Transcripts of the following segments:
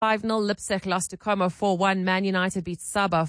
5-0. Lipsec lost to Como 4-1. Man United did beat Sabah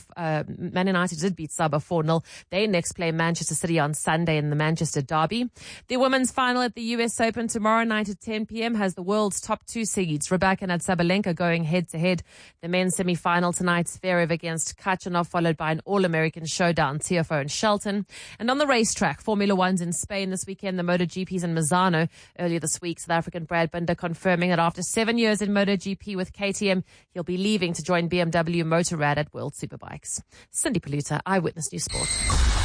4-0. They next play Manchester City on Sunday in the Manchester Derby. The women's final at the US Open tomorrow night at 10 p.m. has the world's top 2 seeds, Rebecca and Sabalenka, going head-to-head. The men's semi-final tonight, Zverev against Kachanov, followed by an all-American showdown, Tiafoe and Shelton. And on the racetrack, Formula One's in Spain this weekend, the MotoGP's in Misano. Earlier this week, South African Brad Binder confirming that after 7 years in MotoGP with KTM, he'll be leaving to join BMW Motorrad at World Superbikes. Cindy Paluta, Eyewitness News Sport.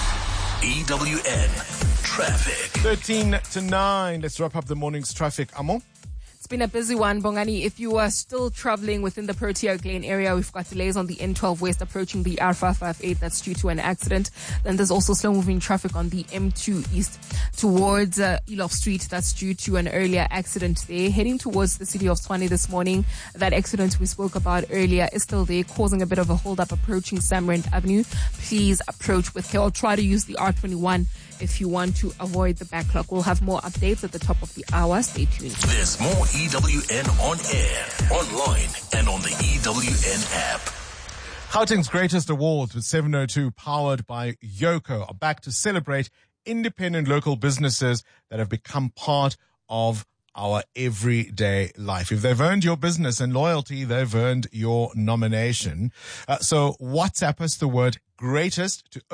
EWN Traffic. 13 to 9. Let's wrap up the morning's traffic. Amo? It's been a busy one, Bongani. If you are still traveling within the Protea Glen area, we've got delays on the N12 West approaching the R558. That's due to an accident. Then there's also slow-moving traffic on the M2 East towards Elof Street. That's due to an earlier accident there. Heading towards the city of Tshwane this morning, that accident we spoke about earlier is still there, causing a bit of a hold-up approaching Samrand Avenue. Please approach with care or try to use the R21 if you want to avoid the backlog. We'll have more updates at the top of the hour. Stay tuned. There's more EWN on air, online, and on the EWN app. Gauteng's greatest awards with 702 powered by Yoco are back to celebrate independent local businesses that have become part of our everyday life. If they've earned your business and loyalty, they've earned your nomination. So WhatsApp us the word greatest to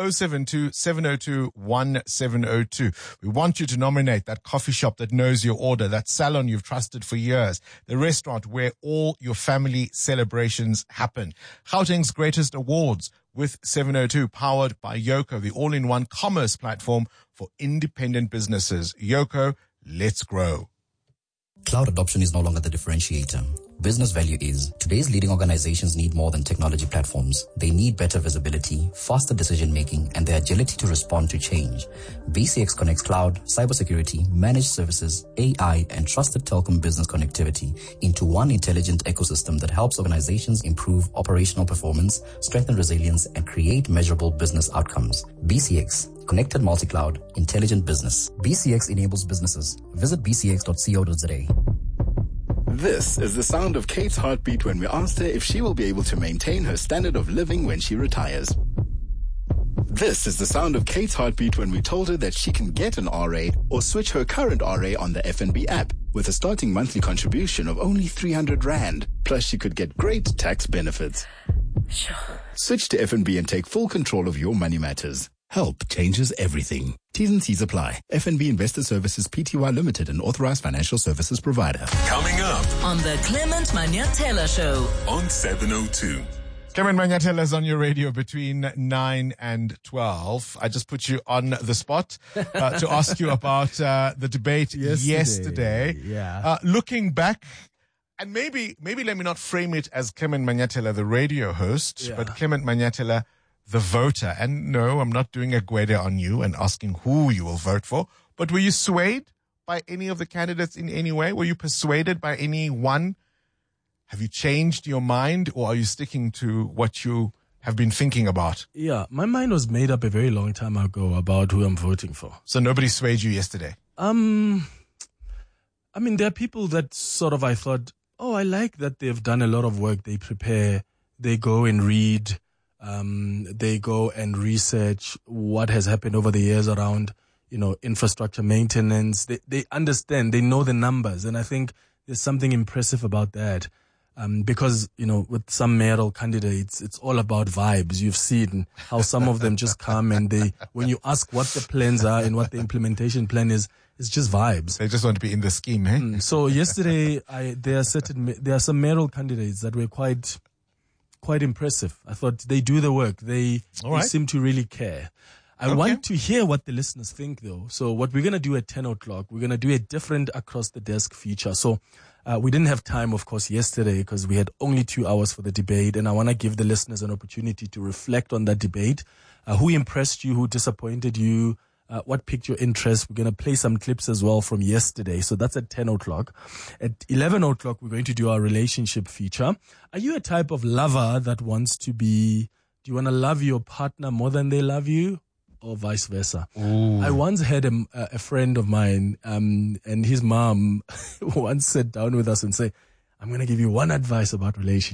072-702-1702. We want you to nominate that coffee shop that knows your order, that salon you've trusted for years, the restaurant where all your family celebrations happen. Gauteng's greatest awards with 702 powered by Yoco, the all-in-one commerce platform for independent businesses. Yoco, let's grow. Cloud adoption is no longer the differentiator. Business value is. Today's leading organizations need more than technology platforms. They need better visibility, faster decision-making, and the agility to respond to change. BCX connects cloud, cybersecurity, managed services, AI, and trusted telecom business connectivity into one intelligent ecosystem that helps organizations improve operational performance, strengthen resilience, and create measurable business outcomes. BCX. Connected multi-cloud, intelligent business. BCX enables businesses. Visit bcx.co.za. This is the sound of Kate's heartbeat when we asked her if she will be able to maintain her standard of living when she retires. This is the sound of Kate's heartbeat when we told her that she can get an RA or switch her current RA on the FNB app with a starting monthly contribution of only 300 Rand. Plus she could get great tax benefits. Sure. Switch to FNB and take full control of your money matters. Help changes everything. T's and C's apply. FNB Investor Services Pty Limited, an authorized financial services provider. Coming up on the Clement Manyathela Show on 702. Clement Manyathela is on your radio between 9 and 12. I just put you on the spot to ask you about the debate yesterday. Yeah. Looking back, and maybe let me not frame it as Clement Manyathela, the radio host, but Clement Manyathela, the voter. And no, I'm not doing a Gwede on you and asking who you will vote for, but were you swayed by any of the candidates in any way? Were you persuaded by any one? Have you changed your mind, or are you sticking to what you have been thinking about? Yeah, my mind was made up a very long time ago about who I'm voting for. So nobody swayed you yesterday? I mean, there are people that sort of I thought, oh, I like that they've done a lot of work. They prepare, they go and read, they go and research what has happened over the years around, infrastructure maintenance. They understand, they know the numbers. And I think there's something impressive about that. Because, with some mayoral candidates, it's all about vibes. You've seen how some of them just come and when you ask what the plans are and what the implementation plan is, it's just vibes. They just want to be in the scheme, eh? So yesterday, there are some mayoral candidates that were quite impressive. I thought they do the work. They seem to really care. I want to hear what the listeners think, though. So what we're going to do at 10 o'clock, we're going to do a different across the desk feature. So we didn't have time, of course, yesterday because we had only 2 hours for the debate. And I want to give the listeners an opportunity to reflect on that debate. Who impressed you? Who disappointed you? What piqued your interest? We're going to play some clips as well from yesterday. So that's at 10 o'clock. At 11 o'clock, we're going to do our relationship feature. Are you a type of lover that wants to be, do you want to love your partner more than they love you? Or vice versa. Ooh. I once had a friend of mine, and his mom once sat down with us and said, I'm going to give you one advice about relationships.